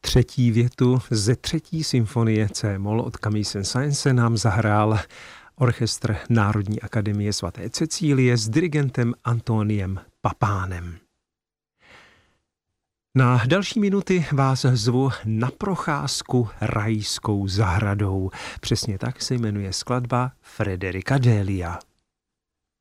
Třetí větu ze třetí symfonie C-moll od Camille Saint-Saënse nám zahrál orchestr Národní akademie svaté Cecílie s dirigentem Antoniem Papánem. Na další minuty vás zvu na procházku rajskou zahradou. Přesně tak se jmenuje skladba Frederica Delia.